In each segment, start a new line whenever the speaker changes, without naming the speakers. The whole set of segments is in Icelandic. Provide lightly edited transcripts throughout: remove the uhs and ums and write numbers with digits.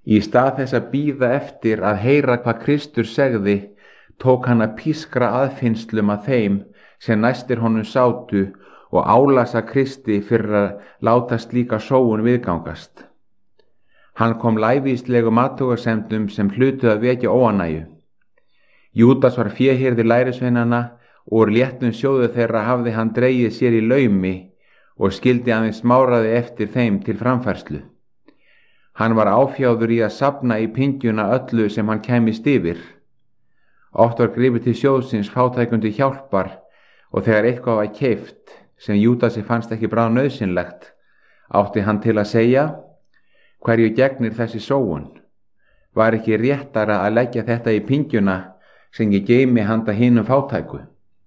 Í stað þess að bíða eftir að heyra hvað Kristur segði, tók hann að pískra aðfinnslum að þeim sem næstir honum sátu og álasa Kristi fyrir að láta slíka sóun viðgangast. Hann kom lævíslegum athugasemdum sem hlutu að vekja óánægju. Júdas var féhirði lærisveinanna og úr léttum sjóðu þeirra hafði hann dregið sér í laumi og skildi aðeins smáraði eftir þeim til framfærslu. Hann var áfjáður í að safna í pyngjuna öllu sem hann kæmist yfir. Oft var gripið til sjóðsins fátækum til hjálpar og þegar eitthvað var keypt sem Júdasi fannst ekki bráð nauðsynlegt, átti hann til að segja: hverju gegnir þessi sóun? Var ekki réttara að leggja þetta í pyngjuna sem ég geymi handa hinum fátæku?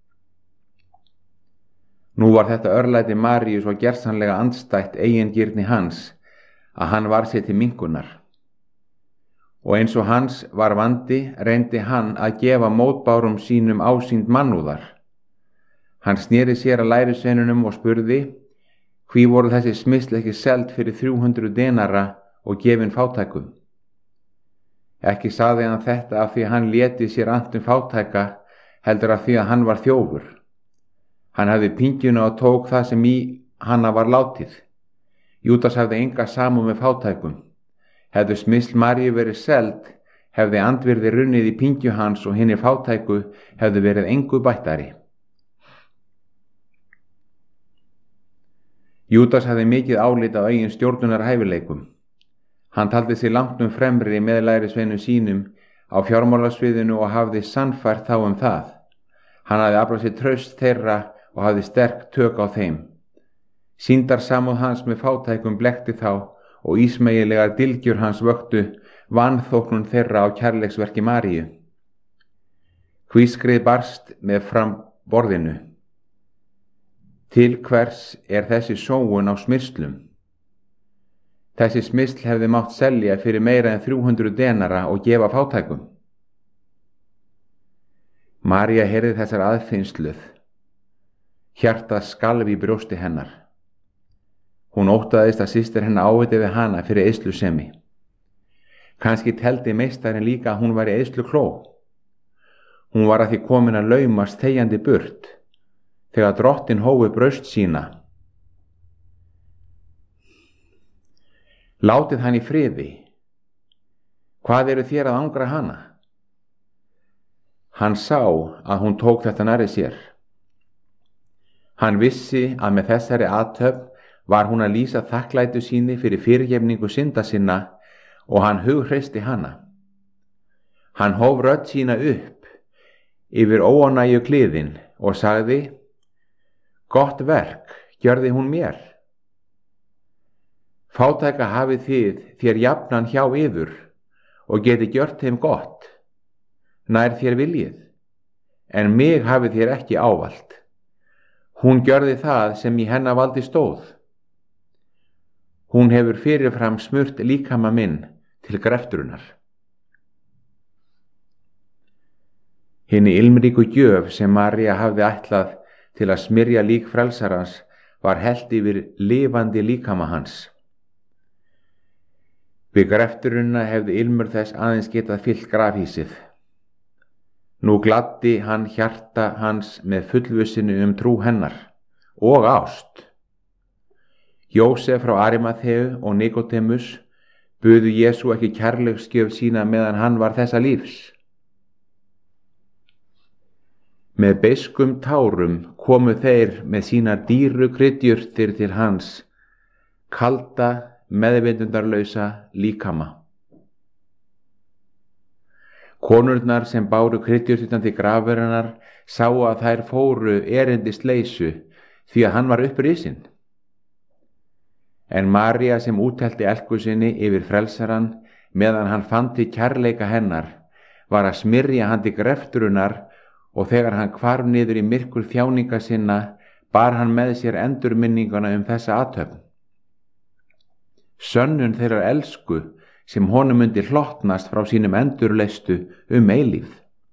Nú var þetta örlæti Maríu svo gersamlega andstætt eigingirni hans að hann var sér til minnkunar. Og eins og hans var vandi, reyndi hann að gefa mótbárum sínum ásýnd mannúðar. Hann sneri sér að lærisveinunum og spurði: hví voru þessi smyrsl ekki selt fyrir 300 denara og gefin fátækum? Ekki sagði hann þetta af því að hann léti sér annt fátæka, heldur af því að hann var þjófur. Hann hafði pyngjuna og tók það sem í hana var látið. Júdas hafði enga samúð með fátækum. Hefði smyrsl Maríu verið seld, hefði andvirði runnið í pyngju hans og hinni fátæku hefði verið engu bættari. Júdas hafði mikið álit á eigin stjórnunarhæfileikum. Hann taldi sig langt fremri með lærisveinum sínum á fjármálasviðinu og hafði sannfært þá það. Hann hafði aflað sér traust þeirra og hafði sterk tök á þeim. Sýndarsamúð hans með fátækum blekkti þá og ísmegilegar dylgjur hans vöktu vanþóknun þeirra á kærleiksverki Maríu. Hvískrið barst með fram borðinu: til hvers er þessi sóun á smyrslum? Þessi smyrsl hefði mátt selja fyrir meira en 300 denara og gefa fátækum. María heyrði þessar aðfinnsluð. Hjartað skalf í brjósti hennar. Hún óttaðist að systir hennar áviti við hana fyrir eyðslusemi. Kannski teldi meistarinn líka að hún væri eyðslukló. Hún var að því komin að laumast þegjandi burt þegar drottin hófi braust sína. Látið hann í friði. Hvað eru þér að angra hana? Hann sá að hún tók þetta nærri sér. Hann vissi að með þessari athöfn var hún að lýsa þakklæti síni fyrir fyrirgefningu synda sinna og hann hughreysti hana. Hann hóf rödd sína upp yfir óánægju kliðin og sagði: gott verk gjörði hún mér. Fátæka hafið þér jafnan hjá yður og geti gjört þeim gott, nær þér viljið, en mig hafið þér ekki ávalt. Hún gjörði það sem í hennar valdi stóð. Hún hefur fyrirfram smurt líkama minn til greftrunar. Hinni ilmríku gjöf sem María hafði ætlað til að smyrja lík frelsarans var hellt yfir lifandi líkama hans. Við greftrunna hefði ilmur þess aðeins getað fyllt grafhýsið. Nú gladdi hann hjarta hans með fullvissinu trú hennar og ást. Jósef frá Arimatheu og Nikodemus buðu Jesú ekki kærleiksgjöf sína meðan hann var þessa lífs. Með beiskum tárum komu þeir með sínar dýru kryddjurtir til hans, kalda, meðvitundarlausa líkama. Konurnar sem báru kryddjurtirnar til grafverðarinnar sáu að þær fóru erindisleysu því að hann var upprisinn. En María sem úthelti elku sinni yfir frelsaran meðan hann fann til kærleika hennar var að smyrja hann til greftrunar og þegar hann hvarf niður í myrkur þjáninga sinna bar hann með sér endurminninguna þessa athöfn. Sönnun þeirrar elsku sem honum myndi hlottnast frá sínum endurleistu eilífð.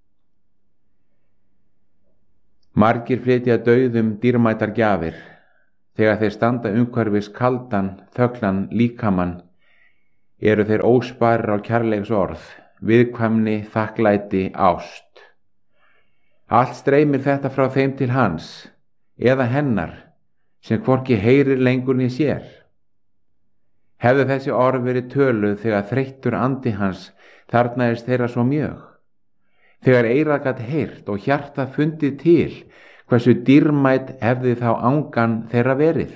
Margir flytja dauðum dýrmætar gjafir þegar þeir standa umhverfis kaldan, þöglan líkamann eru þeir ósparir á kærleiksorð, viðkvæmni, þakklæti, ást. Allt streymir þetta frá þeim til hans, eða hennar, sem hvorki heyrir lengur né sér. Hefðu þessi orð verið töluð þegar þreyttur andi hans þarnaðist þeirra svo mjög, þegar eyrað gat heyrt og hjartað fundið til, hversu dýrmæt hefði þá angan þeirra verið.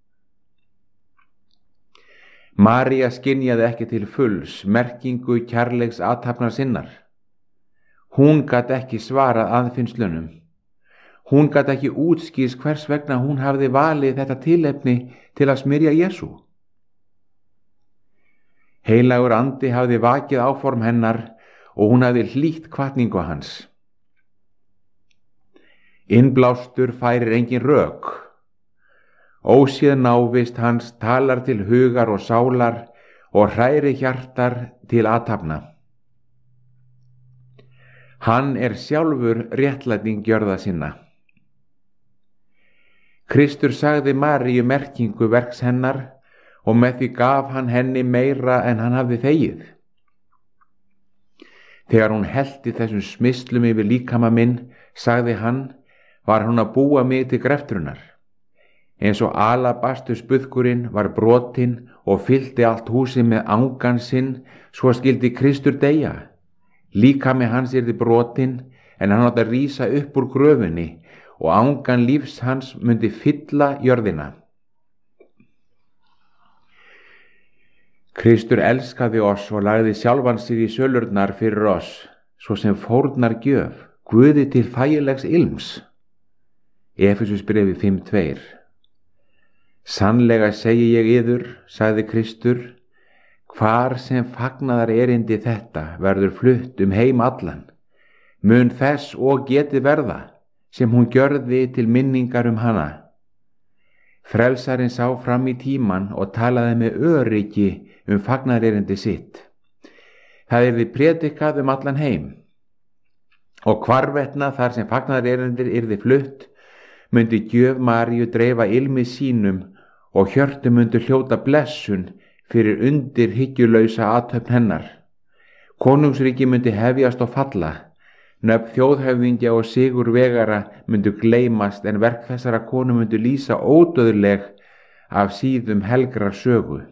María skynjaði ekki til fulls merkingu kærleiks athafnar sinnar. Hún gat ekki svarað aðfinnslunum. Hún gat ekki útskýrt hvers vegna hún hafði valið þetta tilefni til að smyrja Jesú. Heilagur andi hafði vakið áform hennar og hún hafði hlýtt hvatningu hans. Innblástur færir engin rök. Óséð návist hans talar til hugar og sálar og hræri hjartar til athafna. Hann er sjálfur réttlæting gjörða sinna. Kristur sagði Maríu merkingu verks hennar og með því gaf hann henni meira en hann hafði þegið. Þegar hún hellti þessum smyslum yfir líkama minn, sagði hann, var hún að búa mig til greftrunar. Eins og alabastusbuðkurinn var brotinn og fyllti allt húsið með angan sinn, svo skyldi Kristur deyja. Líkami hans yrði brotinn, en hann átti að rísa upp úr gröfinni og angan lífs hans myndi fylla jörðina. Kristur elskaði oss og lagði sjálfan sig í sölurnar fyrir oss, svo sem fórnar gjöf, Guði til þægilegs ilms. Efesusbréfi 5:2. Sannlega segi ég yður, sagði Kristur, hvar sem fagnaðar erindi þetta verður flutt heim allan, mun þess og geti verða, sem hún gjörði til minningar hana. Frelsarinn sá fram í tíman og talaði með öryggi fagnaðar erindi sitt. Það yrði prédikað allan heim. Og hvarvetna þar sem fagnaðar erindir yrði flutt, myndi gjöf Maríu dreifa ilmi sínum og hjörtu myndi hljóta blessun fyrir undirhyggjulausa athöfn hennar. Konungsríki myndi hefjast og falla, nöfn þjóðhöfðingja og sigurvegara myndu gleymast en verk þessara konu myndu lýsa ódauðleg af síðum helgrar sögu.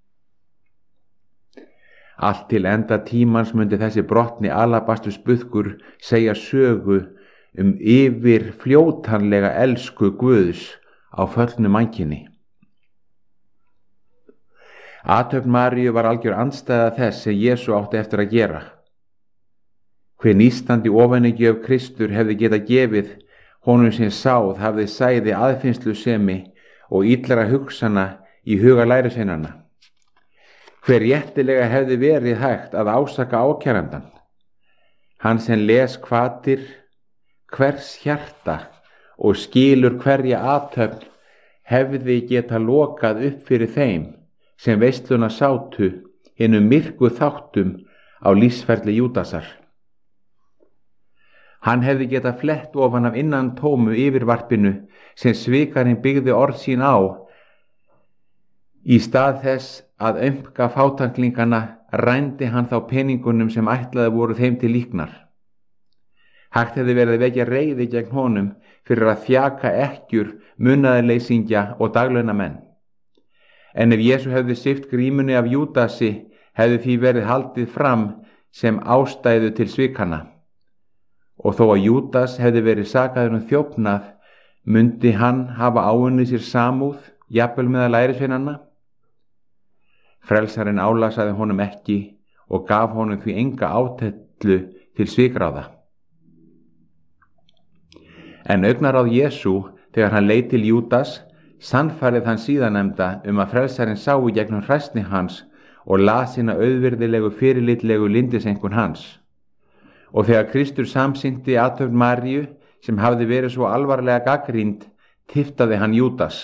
Allt til enda tímans myndi þessi brotni alabastusbuðkur segja sögu yfir fljótanlega elsku Guðs á föllnu mannkyni. Athöfn Maríu var algjör andstæða þess sem Jesú átti eftir að gera. Hver nístandi ofanígjöf Kristur hefði getað gefið honum sem sáð hafði sæði aðfinnslusemi og illara hugsana í huga lærisveinanna. Hver réttilega hefði verið hægt að ásaka ákærandann. Hann sem les hvatir hvers hjarta og skilur hverja athöfn hefði getað lokað upp fyrir þeim sem veisluna sátu hinum myrku þáttum á lífsferli Júdasar. Hann hefði getað flett ofan af innan tómu yfirvarpinu sem svikarinn byggði orð sín á, í stað þess að aumka fátanklingana rændi hann þá peningunum sem ætlaði voru þeim til líknar. Hægt hefði verið að vekja reiði gegn honum fyrir að þjaka ekkjur, munaðarleysingja og daglaunamenn. En ef Jesú hefði svipt grímunni af Júdasi, hefði því verið haldið fram sem ástæðu til svikana. Og þó að Júdas hefði verið sakaður þjófnað, mundi hann hafa áunnið sér samúð, jafnvel meðal lærisveinanna. Frelsarinn álasaði honum ekki og gaf honum því enga átellu til svikráða. En augnaráð Jesú, þegar hann leit til Júdas, sannfærið hann síðanemda að frelsarinn sáu gegnum hræsni hans og las hina auðvirðilegu fyrirlitlegu lindisenkun hans. Og þegar Kristur samsinnti athöfn Maríu, sem hafði verið svo alvarlega gagnrýnd, tiftaði hann Júdas.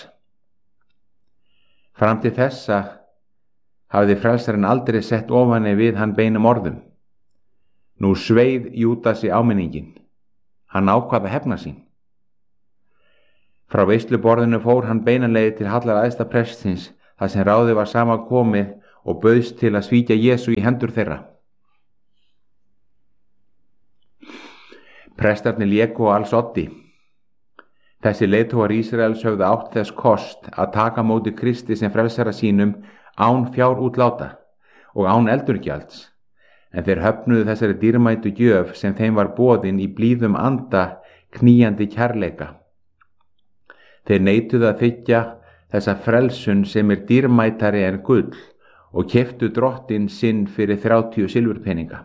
Fram til þessa hafði frelsarinn aldrei sett ofani við hann beinum orðum. Nú sveið Júdasi áminningin. Hann ákvað að hefna sín. Frá veisluborðinu fór hann beinanlega til hallar æðsta prestsins, þar sem ráðið var saman komið og bauðst til að svíkja Jesú í hendur þeirra. Prestarnir léku á alls oddi. Þessi leiðtogar Ísraels höfðu átt þess kost að taka á móti Kristi sem frelsara sínum án fjárútláta og án eldurgjalds, en þeir höfnuðu þessari dýrmætu gjöf sem þeim var boðin í blíðum anda knýjandi kærleika. Þeir neituðu að þiggja þessa frelsun sem er dýrmætari en gull og keyptu drottinn sinn fyrir 30 silfurpeninga.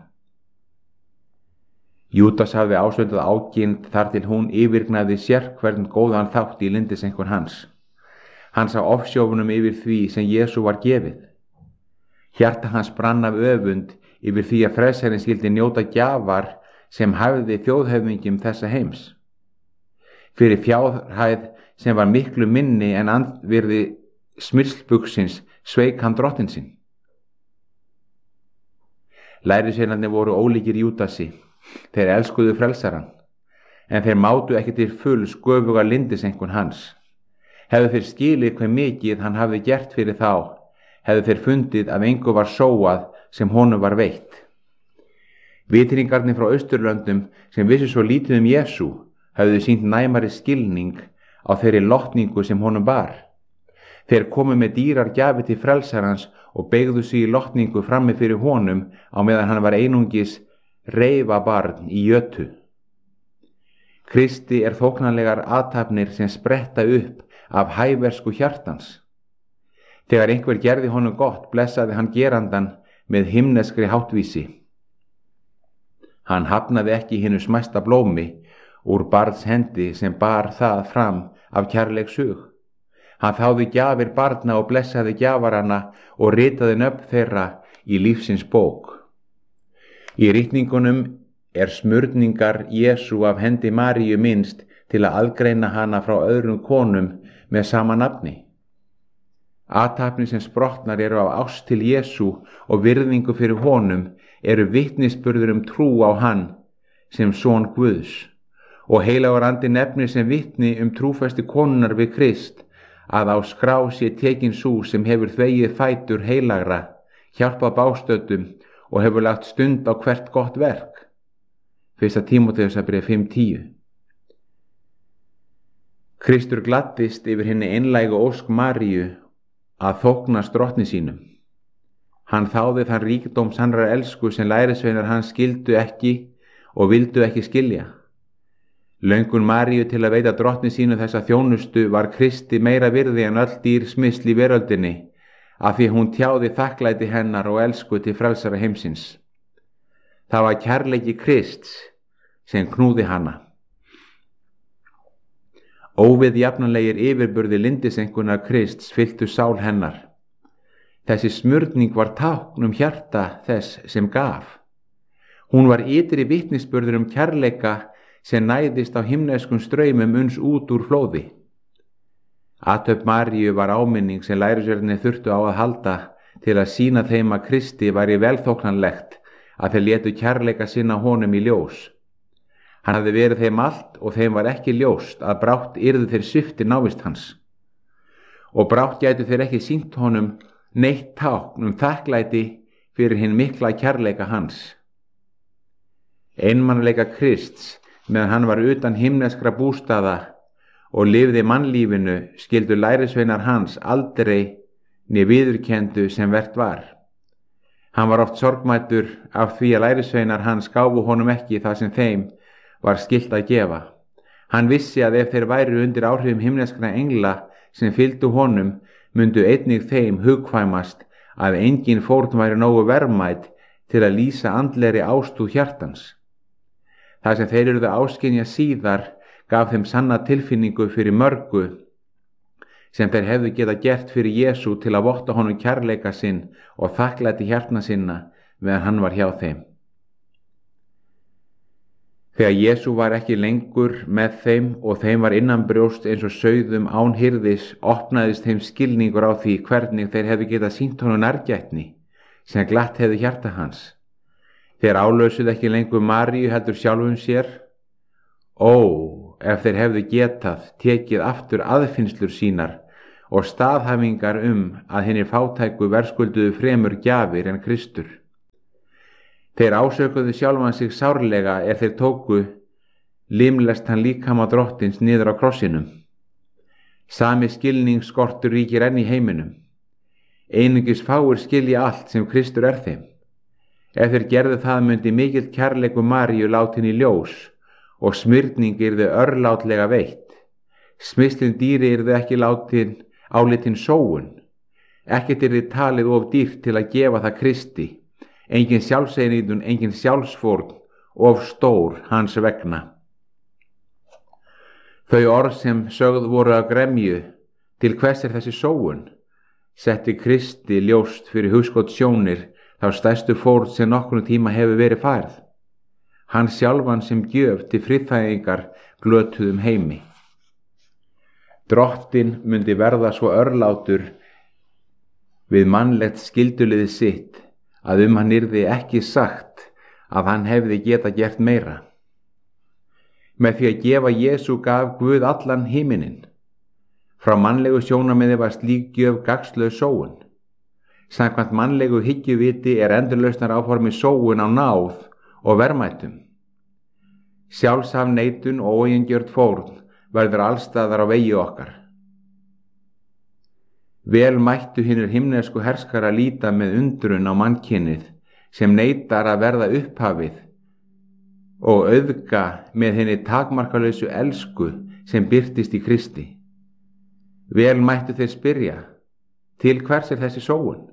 Júdas hafði ásöndað ágirnd þar til hún yfirgnæfði sérhvern góðan þátt í lyndiseinkun hans. Hann sá ofsjófunum yfir því sem Jesú var gefið. Hjarta hans brann af öfund yfir því að frelsarinn skyldi njóta gjafar sem hæfði þjóðhöfðingjum þessa heims. Fyrir fjárhæð sem var miklu minni en andvirði smyrslbuxins sveik hann drottinn sinn. Lærisveinarnir voru ólíkir Júdasi. Þeir elskuðu frelsarann, en þeir mátu ekki til fulls göfuga lyndiseinkun hans. Hefðu þeir skilið hve mikið hann hafði gert fyrir þá, hefðu þeir fundið að engu var sóað sem honum var veitt. Vitringarnir frá Austurlöndum sem vissu svo lítið Jesú höfðu sýnt næmari skilning á þeirri lotningu sem honum bar. Þeir komu með dýrar gjafir til frelsarans og beygðu sig í lotningu frammi fyrir honum á meðan hann var einungis reifabarn í jötu. Kristi er þóknanlegar athafnir sem spretta upp af hæversku hjartans. Þegar einhver gerði honum gott, blessaði hann gerandan með himneskri háttvísi. Hann hafnaði ekki hinu smæsta blómi úr barns hendi sem bar það fram af kærleikshug. Hann þáði gjafir barna og blessaði gjafarana og ritaði nöfn þeirra í lífsins bók. Í ritningunum er smurningar Jesú af hendi Maríu minnst til að aðgreina hana frá öðrum konum með sama nafni. Athafnir sem sprottnar eru af ást til Jesú og virðingu fyrir honum eru vitnisburður trú á hann sem son Guðs, og heilagur andi nefnir sem vitni trúfesti konunnar við Krist að á skrá sé tekin sú sem hefur þvegið fætur heilagra, hjálpað bástöddum og hefur lagt stund á hvert gott verk. 1. Tímóteusarbréf 5:10. Kristur gladdist yfir hinni einlægu ósk Maríu að þóknast drottni sínum. Hann þáði þann ríkdóm sannrar elsku sem lærisveinar hans skildu ekki og vildu ekki skilja. Löngun Maríu til að veita drottni sínu þessa þjónustu var Kristi meira virði en öll dýr smysl í veröldinni, af því hún tjáði þakklæti hennar og elsku til frelsara heimsins. Það var kærleiki Krists sem knúði hana. Óviðjafnanlegir yfirburði lyndiseinkunar Krists fylltu sál hennar. Þessi smurning var tákn hjarta þess sem gaf. Hún var ytri vitnisburður kærleika sem næðist á himneskum straumum uns út úr flóði. Athöfn Maríu var áminning sem lærisveinarnir þurftu á að halda til að sýna þeim að Kristi væri velþóknanlegt að þeir létu kærleika sinna honum í ljós. Hann hafði verið þeim allt og þeim var ekki ljóst að brátt yrðu þeir sviptir návist hans. Og brátt gætu þeir ekki sýnt honum neitt tákn þakklæti fyrir hinn mikla kærleika hans. Einmannleika Krists meðan hann var utan himneskra bústaða og lifði mannlífinu skildu lærisveinar hans aldrei né viðurkendu sem vert var. Hann var oft sorgmæddur af því að lærisveinar hans gáfu honum ekki það sem þeim var skylt að gefa. Hann vissi að ef þeir væru undir áhrifum himneskra engla sem fylgdu honum, mundu einnig þeim hugkvæmast að engin fórn væri nógu verðmæt til að lýsa andlegri ástúð hjartans. Það sem þeir eruðu áskynja síðar gaf þeim sanna tilfinningu fyrir mörgu sem þeir hefðu geta gert fyrir Jesú til að votta honum kærleika sinn og þakklæti hjartna sinna meðan hann var hjá þeim. Þegar Jesú var ekki lengur með þeim og þeim var innanbrjóst eins og sauðum án hirðis, opnaðist þeim skilningur á því hvernig þeir hefðu getað sýnt honum nærgætni sem glatt hefði hjarta hans. Þeir álösuðu ekki lengur Maríu heldur sjálfum sér. Ó, ef þeir hefðu getað tekið aftur aðfinnslur sínar og staðhæfingar að hinir fátæku verðskulduðu fremur gjafir en Kristur. Þeir ásökuðu sjálfan sig sárlega þeir tóku limlest hann líkama Drottins niður á krossinum. Sami skilningsskortur ríkir enn í heiminum. Einungis fáir skilja allt sem Kristur þeim. Ef þeir gerðu það myndi mikill kærleikur Maríu látin í ljós og smyrning yrði örlátlega veitt. Smyslin dýri yrði ekki álitin sóun. Ekkert yrði talið of dýrt til að gefa það Kristi. Engin sjálfseinítun, engin sjálfsfórn, of stór hans vegna. Þau orð sem sögð voru af gremju, til hvers þessi sóun, setti Kristi ljóst fyrir hugskot sjónir þá stærstu fórn sem nokkrum tíma hefur verið færð. Hann sjálfan sem gjöf til friðþægingar glötuðum heimi. Drottinn myndi verða svo örlátur við mannlegt skylduliði sitt að hann yrði ekki sagt að hann hefði getað gert meira. Með því að gefa Jesú gaf Guð allan himinin. Frá mannlegu sjónarmiði var slík gjöf gagnslaus sóun. Samkvæmt mannlegu hyggjuviti endurlausnar áformi sóun á náð og verðmætum. Sjálfsafneitun og óeingjörn fórn verður allstaðar á vegi okkar. Vel mættu hinir himnesku herskara líta með undrun á mannkynið sem neitar að verða upphafið og auðga með hinni takmarkalausu elsku sem birtist í Kristi. Vel mættu þeir spyrja, til hvers þessi sóun?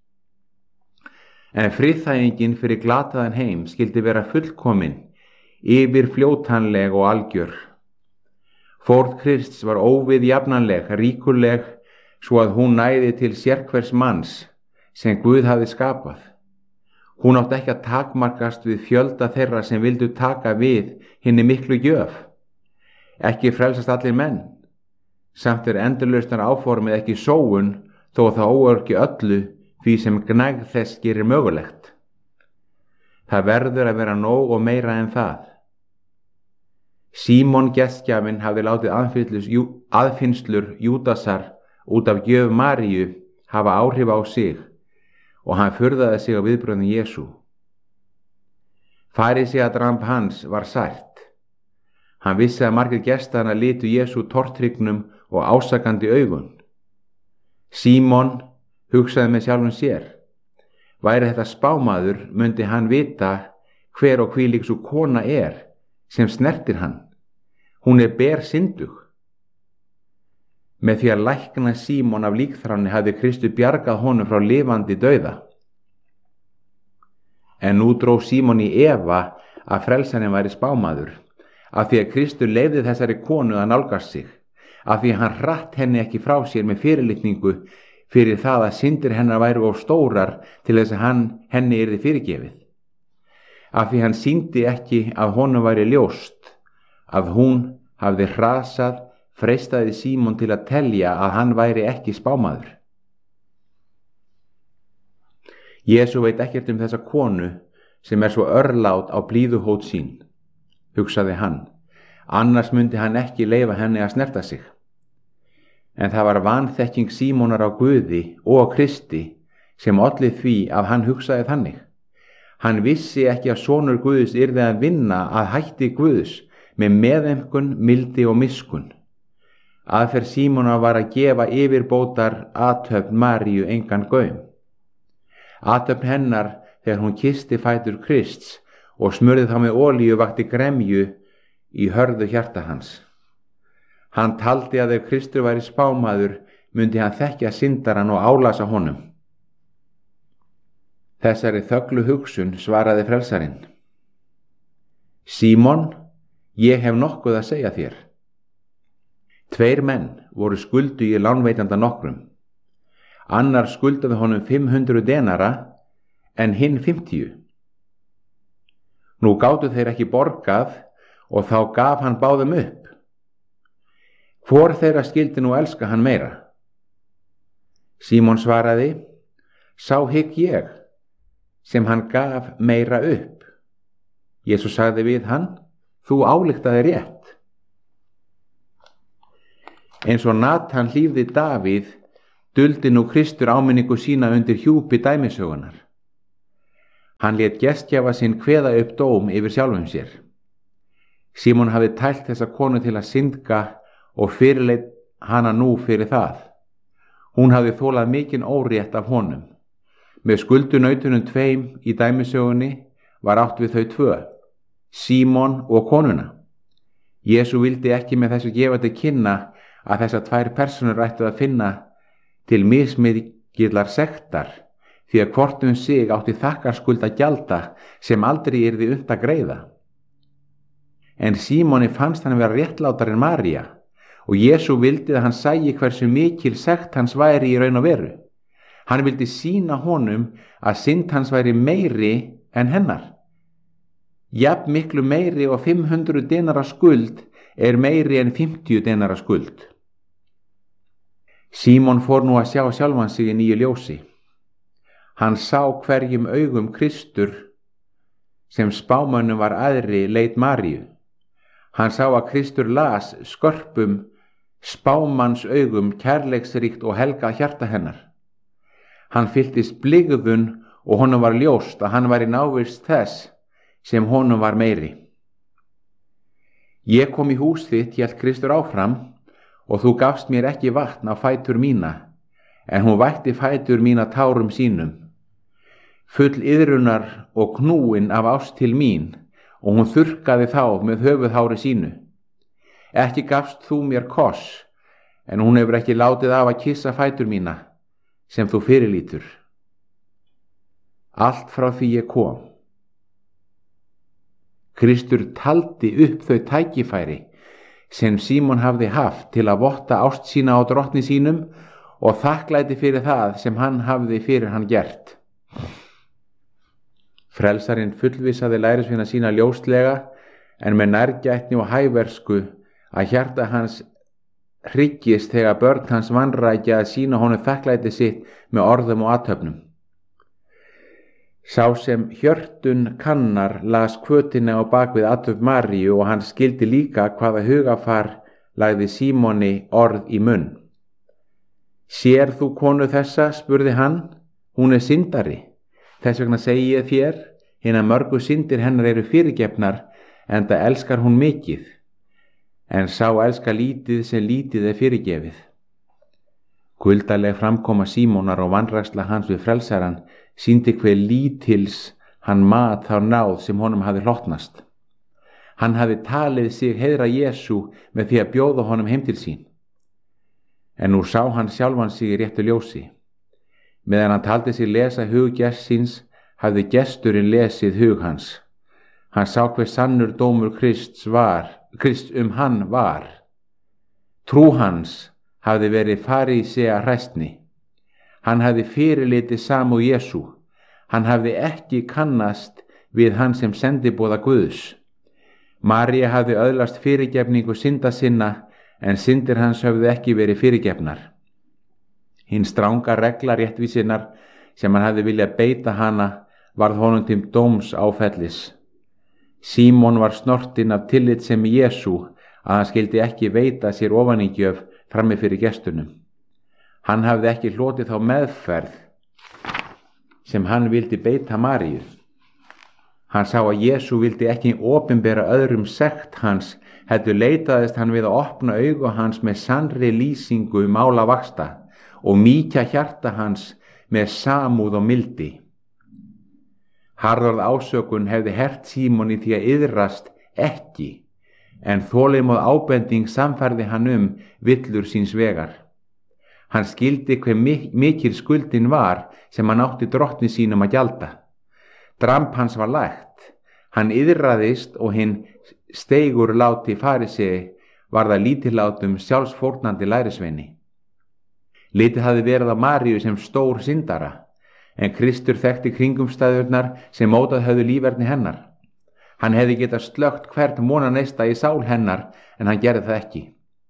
En friðþægingin fyrir glataðan heim skyldi vera fullkomin, yfirfljótanleg og algjör. Fórn Krists var óviðjafnanleg, ríkuleg, svo að hún næði til sérhvers manns sem Guð hafði skapað. Hún átti ekki að takmarkast við fjölda þeirra sem vildu taka við hinni miklu gjöf. Ekki frelsast allir menn. Samt endurlausnar áformið ekki sóun, þó það óörki öllu því sem gnægð þess gerir mögulegt. Það verður að vera nóg og meira en það. Símon gestgjafinn hafði látið aðfinnslur Júdasar út af gjöf Maríu hafa áhrif á sig og hann furðaði sig á viðbrögðum Jesú. Faríseadramb hans var sært. Hann vissi að margir gestanna litu Jesú tortryggnum og ásakandi augum. Símon hugsaði með sjálfum sér. Væri þetta spámaður, mundi hann vita hver og hvílík sú kona sem snertir hann. Hún bersyndug. Með því að lækna Símon af líkþráni hafði Kristur bjargað honum frá lifandi dauða. En nú dró Símon í efa að frelsarinn væri spámaður, af því að Kristur leyfði þessari konu að nálgast sig, af því að hann hratt henni ekki frá sér með fyrirlitningu fyrir það að syndir hennar væru of stórar til þess að henni yrði fyrirgefið. Af því hann sýndi ekki að honum væri ljóst, að hún hafði hrasað, freistaði Símon til að telja að hann væri ekki spámaður. Jesú veit ekkert þessa konu sem svo örlát á blíðuhót sín, hugsaði hann, annars myndi hann ekki leyfa henni að snerta sig. En það var vanþekking Símonar á Guði og Kristi sem olli því að hann hugsaði þannig. Hann vissi ekki að sonur Guðs yrði að vinna að hætti Guðs með meðaumkun, mildi og miskunn. Aðferð Símonar var að gefa yfirbótar athöfn Maríu engan gaum. Athöfn hennar þegar hún kyssti fætur Krists og smurði þá með olíu vakti gremju í hörðu hjarta hans. Hann taldi að ef Kristur væri spámaður, myndi hann þekkja syndarann og álasa honum. Þessari þöglu hugsun svaraði frelsarinn. Símon, ég hef nokkuð að segja þér. 2 menn voru skuldugir lánveitanda nokkrum. Annar skuldaði honum 500 denara en hinn 50. Nú gátu þeir ekki borgað og þá gaf hann báðum upp. Hvor þeirra skildi nú elska hann meira? Símon svaraði, sá hygg ég, sem hann gaf meira upp. Jesús sagði við hann, þú ályktaði rétt. Eins og Natan hlífði Davíð, duldi nú Kristur áminningu sína undir hjúpi dæmisögunar. Hann lét gestgjafa sinn kveða upp dóm yfir sjálfum sér. Símon hafði tælt þessa konu til að syndga og fyrirleit hana nú fyrir það. Hún hafði þolað mikinn órétt af honum. Með skuldunautunum tveim í dæmisögunni var átt við þau tvö, Símon og konuna. Jesú vildi ekki með þessu gefa til kynna að þessar tvær persónur ættu að finna til mismikillar sektar, því að hvort sig átti þakkarskuld að gjalda sem aldrei yrði unnt að greiða. En Símoni fannst hann vera réttlátari en María og Jesú vildi að hann sæi hversu mikil sekt hans væri í raun og veru. Hann vildi sýna honum að synd hans væri meiri en hennar. Jafn miklu meiri og 500 denara skuld meiri en 50 denara skuld. Símon fór nú að sjá sjálfan sig í nýju ljósi. Hann sá hverjum augum Kristur sem spámönnum var æðri leit Maríu. Hann sá að Kristur las skörpum spámanns augum kærleiksríkt og helga hjarta hennar. Hann fylltist blygðun og honum var ljóst að hann var í návist þess sem honum var meiri. Ég kom í hús þitt, hélt Kristur áfram, og þú gafst mér ekki vatn á fætur mína, en hún vætti fætur mína tárum sínum. Full iðrunar og knúin af ást til mín, og hún þurrkaði þá með höfuðhári sínu. Ekki gafst þú mér koss, en hún hefur ekki látið af að kissa fætur mína, sem þú fyrirlítur. Allt frá því ég kom. Kristur taldi upp þau tækifæri sem Símon hafði haft til að votta ást sína á drottni sínum og þakklæti fyrir það sem hann hafði fyrir hann gert. Frelsarinn fullvissaði lærisveina sína ljóslega en með nærgætni og hæversku að hjarta hans hryggist þegar börn hans vanrækja að sýna honum þakklæti sitt með orðum og athöfnum. Sá sem hjörtun kannar las kvötina á bakvið athöfn Maríu og hann skildi líka hvaða hugafar lagði Símoni orð í munn. Sér þú konu þessa, spurði hann, hún syndari. Þess vegna segi ég þér, hinar mörgu syndir hennar eru fyrirgefnar, enda elskar hún mikið. En sá elskar lítið sem lítið fyrirgefið. Kuldaleg framkoma Símonar og vanræksla hans við frelsaran sýndi hve lítils hann mat þá náð sem honum hafði hlotnast. Hann hafði talið sig heiðra Jesú með því að bjóða honum heim til sín. En nú sá hann sjálfan sig í réttu ljósi. Meðan hann taldi sig lesa hug gests síns, hafði gesturinn lesið hug hans. Hann sá hver sannur dómur Krists hann var. Trú hans hafði verið farísea hræstni. Hann hafði fyrirlitið samúð Jesú. Hann hafði ekki kannast við hann sem sendiboða Guðs. María hafði öðlast fyrirgefningu synda sinna, en syndir hans höfðu ekki verið fyrirgefnar. Hinn stranga regla réttvísinnar sem hann hafði viljað beita hana varð honum til dóms áfellis. Símon var snortinn af tillitssemi Jesú að hann skildi ekki veita sér ofanígjöf frammi fyrir gestunum. Hann hafði ekki hlotið þá meðferð sem hann vildi beita Maríu. Hann sá að Jesú vildi ekki opinbera öðrum sekt hans, heldur leitaðist hann við að opna augu hans með sannri lýsingu mála vaxta og mýkja hjarta hans með samúð og mildi. Harðorð ásökun hefði hert Símon í því að iðrast ekki, en þolinmóð ábending samfærði hann villur síns vegar. Hann skildi hve mikil skuldin var sem hann átti drottni sínum að gjalda. Dramb hans var lægt. Hann iðraðist og hinn steigur láti farisei var það lítillátum sjálfsfórnandi lærisveini. Litið hafði verið á Maríu sem stór syndara, en Kristur þekkti kringumstæðurnar sem mótað höfðu líferni hennar. Hann hefði getað slökkt hvert mónaneista í sál hennar, en hann gerði það ekki.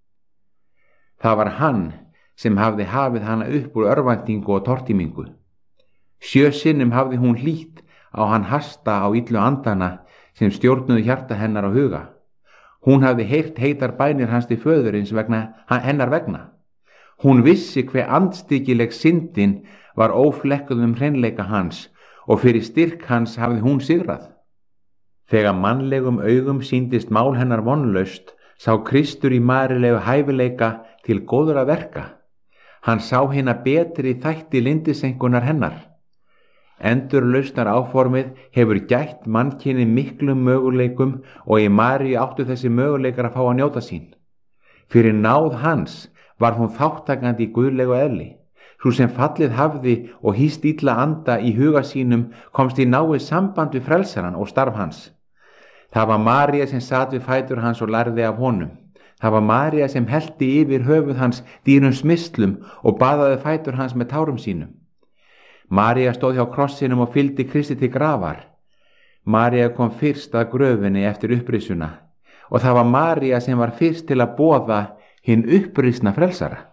Það var hann sem hafði hafið hana upp úr örvæntingu og tortímingu. 7 sinnum hafði hún hlýtt á hann hasta á illu andana sem stjórnuðu hjarta hennar og huga. Hún hafði heyrt heitar bænir hans til föðurins hennar vegna. Hún vissi hve andstyggileg syndin var óflekkuð hreinleika hans og fyrir styrk hans hafði hún sigrað. Þegar mannlegum augum sýndist mál hennar vonlaust, sá Kristur í marilegu hæfileika til góðra verka. Hann sá hina betri þætti lyndisengunar hennar. Endurlausnar áformið hefur gætt mannkyni miklum möguleikum og í Maríu áttu þessi möguleikar að fá að njóta sín. Fyrir náð hans var hún þáttakandi í guðlegu eðli. Sú sem fallið hafði og hýst illa anda í huga sínum komst í náið samband við frelsaran og starf hans. Það var María sem sat við fætur hans og lærði af honum. Það var María sem hellti yfir höfuð hans dýrum smislum og baðaði fætur hans með tárum sínum. María stóð hjá krossinum og fylgdi Kristi til grafar. María kom fyrst að gröfinni eftir upprisuna og það var María sem var fyrst til að boða hinn upprisna frelsara.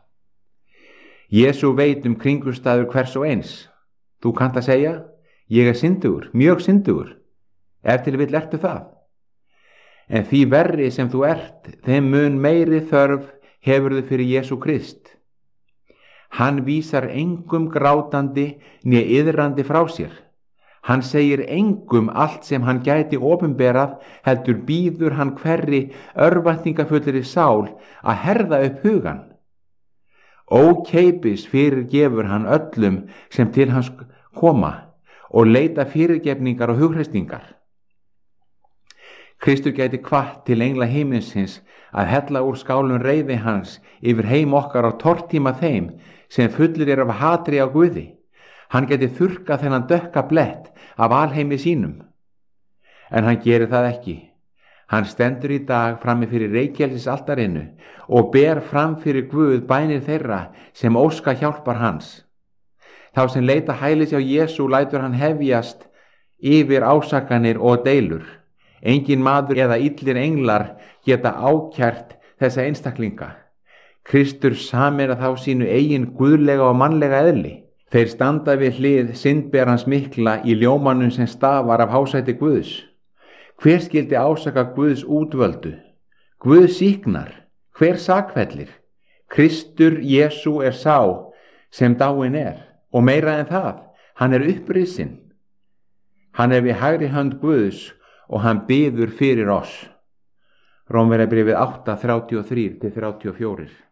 Jesú veit kringumstæður hvers og eins. Þú kannt að segja, ég er syndugur, mjög syndugur. Ef til vill ertu það. En því verri sem þú ert, þeim mun meiri þörf hefurðu fyrir Jesú Krist. Hann vísar engum grátandi né iðrandi frá sér. Hann segir engum allt sem hann gæti opinberað, heldur býður hann hverri örvæntingafullri sál að herða upp hugan. Ókeipis fyrirgefur hann öllum sem til hans koma og leita fyrirgefningar og hughreysingar. Kristur gæti hvatt til engla himinsins að hella úr skálum reiði hans yfir heim okkar á tortíma þeim sem fullir af hatri á Guði. Hann gæti þurrkað þennan dökka blett af alheimi sínum. En hann gerir það ekki. Hann stendur í dag frammi fyrir reykjelsisaltarinu og ber fram fyrir Guð bænir þeirra sem óska hjálpar hans. Þá sem leita hælis hjá Jesú lætur hann hefjast yfir ásakanir og deilur. Engin maður eða illir englar geta ákært þessa einstaklinga. Kristur samir þá sínu eigin guðlega og mannlega eðli. Þeir standa við hlið syndberans mikla í ljómanum sem stafar af hásæti Guðs. Hver skyldi ásaka Guðs útvöldu? Guð sýknar, hver sakfellir? Kristur Jesú er sá sem dáinn er, og meira en það, hann er upprisinn. Hann er við hægri hönd Guðs og hann biður fyrir oss. Rómverjabréfið 8:33-34.